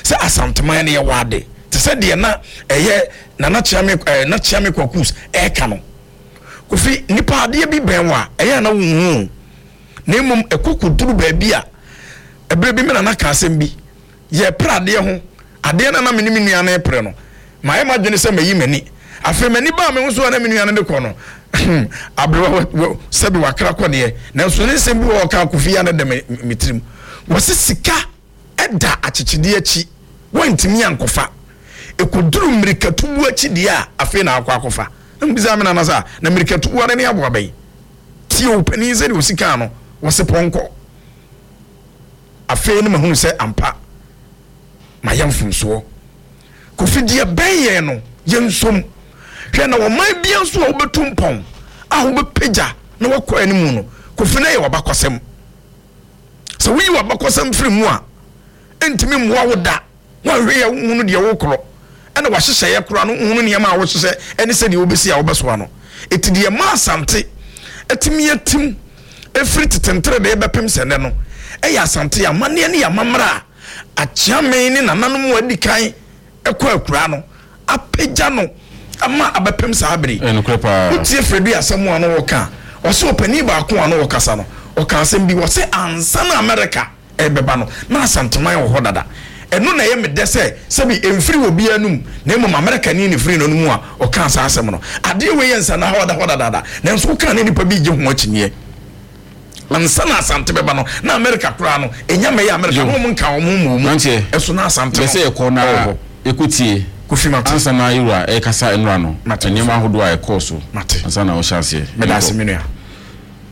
se asanteman ne ye wade te se de na eye na chiame kwakus kano kofi nipa ade bi benwa eye na wunhu na emum ekokuduru ba bia ebre bi me na ka asem bi ye prade ho ade na me ni nua na pre no ma e ma dwene se mayi mani afi mani ba me nso na me nua na de ko no abrewa sabi wakra ko de na nso ne sem bi wo ka kofi ya na de mitrim wo sika eda achechide achi wantimi ankofa ekuduru mirikatu bu achi de a afi na akwakofa mbiza me na sa na mirikatu wo ne abo abai ti o pani ze de sika no wo se ponko afi ne mahunu se ampa mayamfumso kofi de beye no yensom hwe na wo man bia so wo betumpon a wo bepeja na wo kɔ animu no kofi na ye wo bakosem so wi wo bakosem firi mu a entimi mmoa wo da wo hwe ya hunu de wo kro ɛna wa hyehyɛ ye kro no hunu ne ma wo hyehyɛ ɛne sɛ de wo besi a wo beso ano eti de ma asante etimi atim efiri tetentere de bepem sɛ ne no ɛyɛ asante ya mane ne ya mamra a chiame ne nananom wadi kan ɛkɔ akura no apeja no ama abepem sa abiri enukrepa utie fredu asemu ano wo ka o se opani ba ko ano wo kasa no o ka asem bi wo se ansa na America ebeba no na asanteman wo hodada eno na ye medese se bi emfiri obi anum na emom America ni ne firi no mu a o ka asa asem no ade we yensa na hodada na nso ka na nipa bi je ho akyinye ansa na asante beba no na America kura no enyame ya America no mu nka wo mu eso na asante se ye ko na ekutie kufimati ansa na yura kasa enra no enyema hodo a ekoso ansa na o hyase medase menua